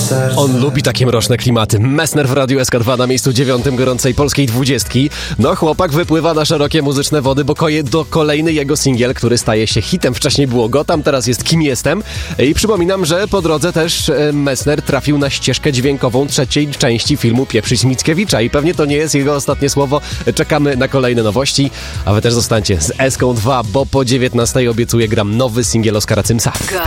On lubi takie mroczne klimaty. Messner w Radiu SK2 na miejscu 9 gorącej polskiej 20. No chłopak wypływa na szerokie muzyczne wody, bo do kolejny jego singiel, który staje się hitem. Wcześniej było Gotham, teraz jest Kim Jestem. I przypominam, że po drodze też Messner trafił na ścieżkę dźwiękową trzeciej części filmu Pieprzyć Mickiewicza. I pewnie to nie jest jego ostatnie słowo. Czekamy na kolejne nowości, a wy też zostańcie z SK2, bo po 19 obiecuję gram nowy singiel Oskara Cymsa.